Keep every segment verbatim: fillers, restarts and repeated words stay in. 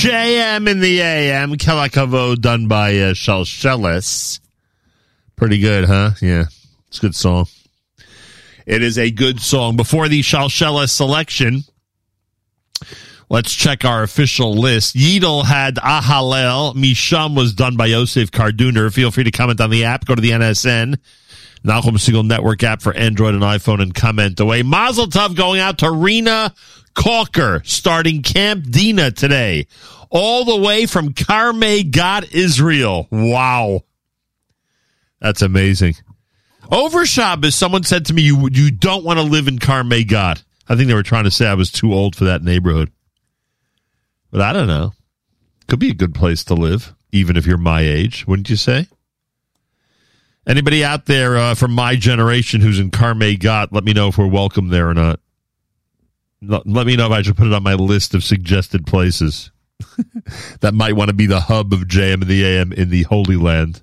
J M in the A M, Kelakavo, done by uh, Shalshelis. Pretty good, huh? Yeah, it's a good song. It is a good song. Before the Shalshelis selection, let's check our official list. Yidel had Ahalel. Misham was done by Yosef Karduner. Feel free to comment on the app. Go to the N S N, Nachum Segal Network app for Android and iPhone, and comment away. Mazel Tov going out to Rena Calker, starting Camp Dina today, all the way from Karmei Gat, Israel. Wow. That's amazing. Over Shabbos, someone said to me, you you don't want to live in Karmei Gat. I think they were trying to say I was too old for that neighborhood. But I don't know. Could be a good place to live, even if you're my age, wouldn't you say? Anybody out there uh, from my generation who's in Karmei Gat, let me know if we're welcome there or not. Let me know if I should put it on my list of suggested places that might want to be the hub of J M and the A M in the Holy Land.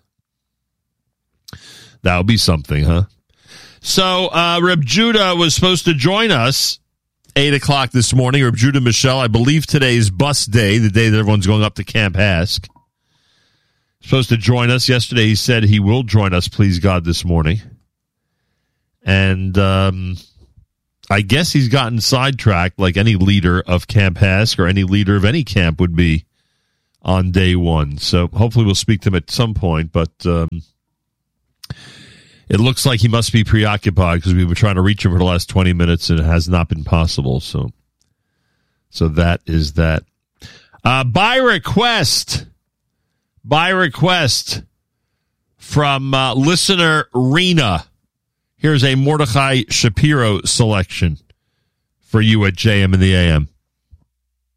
That would be something, huh? So, uh, Reb Judah was supposed to join us eight o'clock this morning. Reb Judah Michelle, I believe today is bus day, the day that everyone's going up to Camp Hask. Supposed to join us. Yesterday he said he will join us, please God, this morning. And, um... I guess he's gotten sidetracked like any leader of Camp Hask or any leader of any camp would be on day one. So hopefully we'll speak to him at some point, but um, it looks like he must be preoccupied because we've been trying to reach him for the last twenty minutes and it has not been possible. So, so that is that. Uh, by request, by request from uh, listener Rena. Here's a Mordechai Shapiro selection for you at J M in the A M.